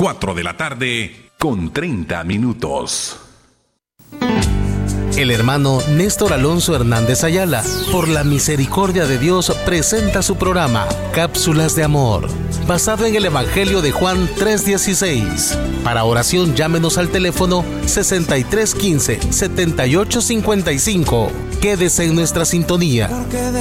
4 de la tarde con 30 minutos. El hermano Néstor Alonso Hernández Ayala, por la misericordia de Dios, presenta su programa Cápsulas de Amor, basado en el Evangelio de Juan 3:16. Para oración, llámenos al teléfono 6315-7855. Quédese en nuestra sintonía.